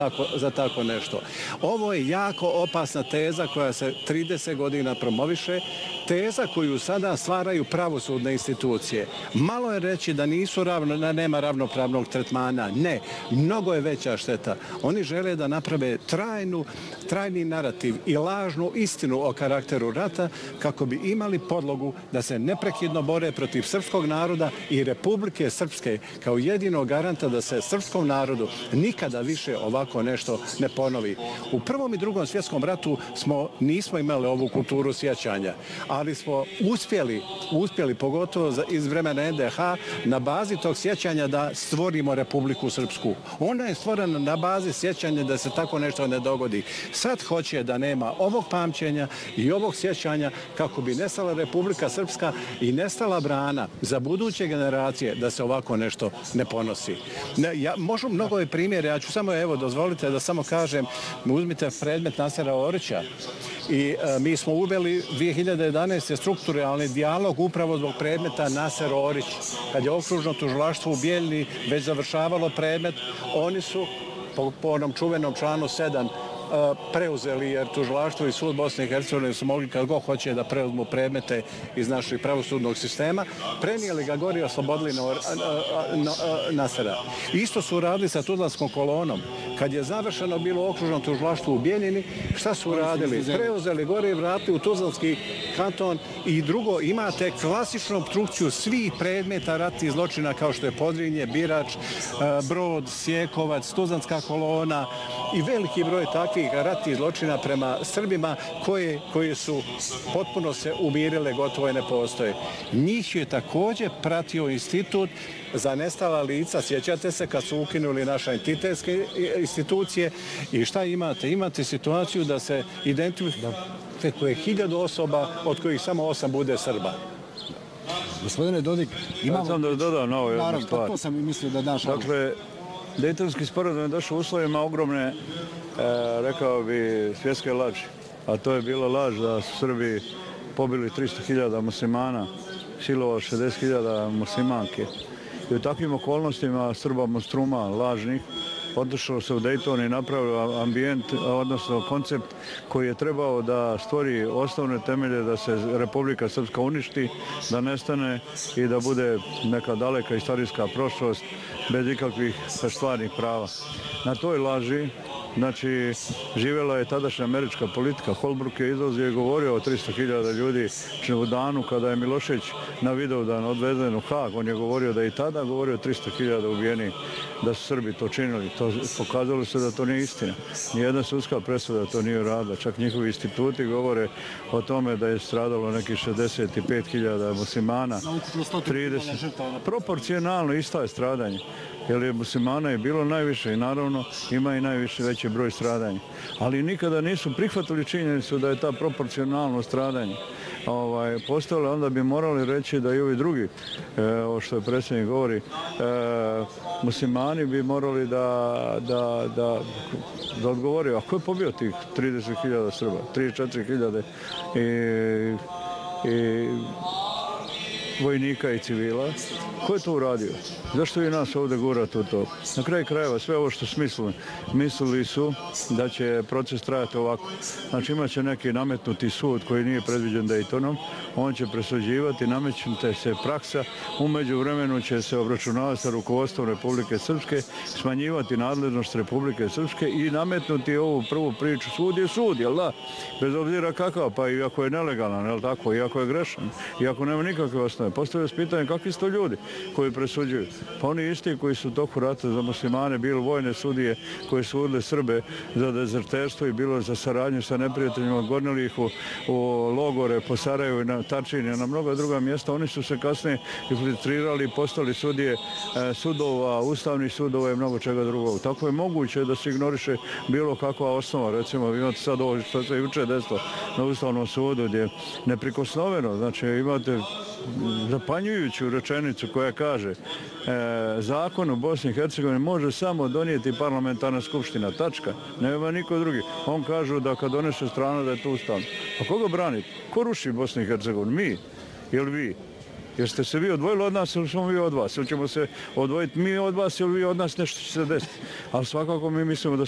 za tako nešto. Ovo je jako opasna teza koja se 30 godina promoviše, teza koju sada stvaraju pravosudne institucije. Malo je reći da da nema ravnopravnog tretmana. Ne, mnogo je veća šteta. Oni žele da naprave trajni narativ i lažnu istinu o karakteru rata kako bi imali podlogu da se neprekidno bore protiv srpskog naroda i Republike Srpske kao jedinog garanta da se srpskom narodu nikada više ovako nešto ne ponovi. U Prvom i Drugom svjetskom ratu nismo imali ovu kulturu sjećanja, ali smo uspjeli pogotovo iz vremena NDH na bazi tog sjećanja da stvorimo Republiku Srpsku. Ona je stvorena na bazi sjećanja da se tako nešto ne dogodi. Sad hoće da nema ovog pamćenja i ovog sjećanja kako bi nestala Republika Srpska i nestala brana za buduće generacije da se ovako nešto ne ponosi. Možu mnogo je primjere, ja ću samo, dozvolite da samo kažem, uzmite predmet Nasera Orića i mi smo uveli 2011. strukturalni dijalog upravo zbog predmeta Naser Orić. Kad je okružno tužilaštvo u Bijeljini već završavalo predmet, oni su po onom čuvenom članu 7 preuzeli, jer tužilaštvo i sud Bosne i Hercegovine su mogli kad god hoće da preuzmu predmete iz našeg pravosudnog sistema, prenijeli ga gori i oslobodili Nasera. Isto su uradili sa Tuzlanskom kolonom. Kad je završeno bilo okružno tužilaštvo u Bijeljini, šta su uradili? Preuzeli gore i vratili u Tuzlanski kanton i drugo, imate klasičnu opstrukciju svih predmeta ratnih zločina kao što je Podrinje, Birač, Brod, Sjekovac, Tuzlanska kolona i veliki broj takvih ratnih zločina prema Srbima koje su potpuno se umirile, gotovo i ne postoje. Njih je također pratio institut za nestala lica. Sjećate se kad su ukinuli naše entitetske institucije i šta imate? Imate situaciju da se identifikuje 1000 osoba, od kojih samo 8 bude Srba. Gospodine Dodik, imamo... Sam da dodam na ovo jednu stvar. To sam i mislio da daš. Dakle, Dejtonski sporazum je došao u uslovima ogromne, rekao bi, svjetske laži. A to je bila laž da su Srbi pobili 300.000 muslimana, silovali 60.000 muslimanke. I u takvim okolnostima Srba monstruma lažnih otišlo se u Dejton i napravio ambijent, odnosno koncept koji je trebao da stvori osnovne temelje da se Republika Srpska uništi, da nestane i da bude neka daleka istorijska prošlost bez ikakvih stvarnih prava. Na toj laži, znači, živjela je tadašnja američka politika. Holbrooke je izlazio i govorio o 300.000 ljudi u danu kada je Milošević na Vidovdan odvezen u Haag. On je govorio da je i tada govorio 300.000 ubijenih, da su Srbi to činili. Pokazalo se da to nije istina. Nijedna sudska presuda to nije radila. Čak njihovi instituti govore o tome da je stradalo nekih 65.000 muslimana. 30. Proporcionalno ista je stradanje. Jer je muslimana je bilo najviše i naravno ima i najviše veći broj stradanja. Ali nikada nisu prihvatili činjenicu da je ta proporcionalno stradanje postojalo, onda bi morali reći da i ovi drugi, ovo što je predsjednik govori, muslimani bi morali da odgovori, a ko je pobio tih 30.000 Srba, 34.000 i vojnika i civila? Ko je to uradio? Zašto vi nas ovdje gurate u to? Na kraju krajeva sve ovo što mislili su da će proces trajati ovako. Znači imat će neki nametnuti sud koji nije predviđen Dejtonom, on će presuđivati, namećete se praksa, umeđu vremenu će se obračunavati sa rukovodstvom Republike Srpske, smanjivati nadležnost Republike Srpske i nametnuti ovu prvu priču. Sud je sud, jel da? Bez obzira kakav, pa i ako je nelegalan, jel tako, i ako je grešan, i ako nema nikakve osnove. Postavlja se pitanje kakvi su to ljudi koji presuđuju. Pa oni isti koji su u toku rata za muslimane bili vojne sudije koje su sudile Srbe za dezerterstvo i bilo za saradnju sa neprijateljima, gonili ih u logore po Sarajevu i na Tačini, na mnoga druga mjesta. Oni su se kasnije infiltrirali i postali sudije sudova, ustavnih sudova i mnogo čega drugog. Tako je moguće da se ignoriše bilo kakva osnova. Recimo, imate sad ovo što se juče desilo na Ustavnom sudu gdje je neprikosnoveno. Znači, imate zapanjujuću rečenicu koja kaže zakon u Bosni i Hercegovini može samo donijeti parlamentarna skupština, tačka, nema niko drugi. On kaže da kad donese strana da je to ustavno. A koga braniti? Ko ruši Bosnu i Hercegovinu? Mi ili vi? Jeste se vi odvojili od nas ili smo mi od vas? Ili ćemo se odvojiti mi od vas ili vi od nas, nešto će se desiti? Ali svakako mi mislimo da